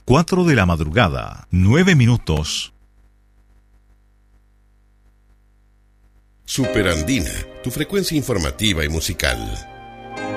4 de la madrugada, 9 minutos. Superandina, tu frecuencia informativa y musical.